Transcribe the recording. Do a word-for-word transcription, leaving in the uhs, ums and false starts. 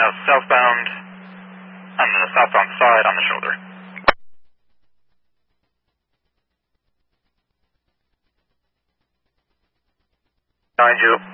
now southbound on the southbound side on the shoulder. Behind you.